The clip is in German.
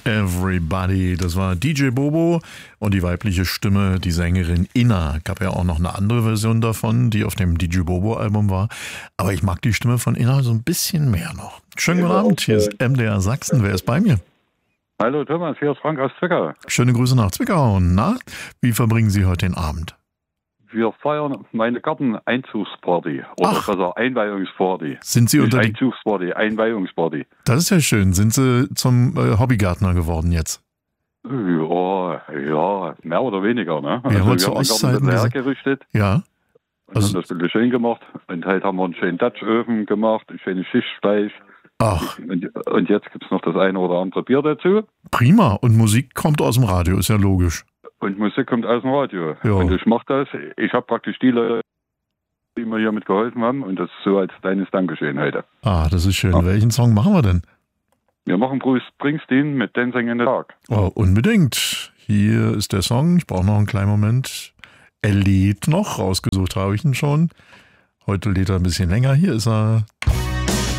Everybody, das war DJ Bobo und die weibliche Stimme, die Sängerin Inna. Gab ja auch noch eine andere Version davon, die auf dem DJ Bobo Album war. Aber ich mag die Stimme von Inna so ein bisschen mehr noch. Schönen guten Abend, hier ist MDR Sachsen. Wer ist bei mir? Hallo Thomas, hier ist Frank aus Zwickau. Schöne Grüße nach Zwickau. Na, wie verbringen Sie heute den Abend? Wir feiern meine Garteneinzugsparty. Oder besser Einweihungsparty. Sind Sie unter die Einzugsparty, Einweihungsparty. Das ist ja schön. Sind Sie zum Hobbygärtner geworden jetzt? Ja, mehr oder weniger. Ne? Wir haben Also, zu Ostzeiten hergerichtet. Ja. Und haben das ein bisschen schön gemacht. Und heute haben wir einen schönen Dutch-Öfen gemacht, ein schönes Schichtfleisch. Ach. Und jetzt gibt es noch das eine oder andere Bier dazu. Prima. Und Musik kommt aus dem Radio, ist ja logisch. Und Musik kommt aus dem Radio. Ja. Und ich mache das. Ich habe praktisch die Leute, die mir hier mitgeholfen haben. Und das so als kleines Dankeschön heute. Ah, das ist schön. Ja. Welchen Song machen wir denn? Wir machen Bruce Springsteen mit Dancing in the Dark. Oh, unbedingt. Hier ist der Song. Ich brauche noch einen kleinen Moment. Er lädt noch. Rausgesucht habe ich ihn schon. Heute lädt er ein bisschen länger. Hier ist er.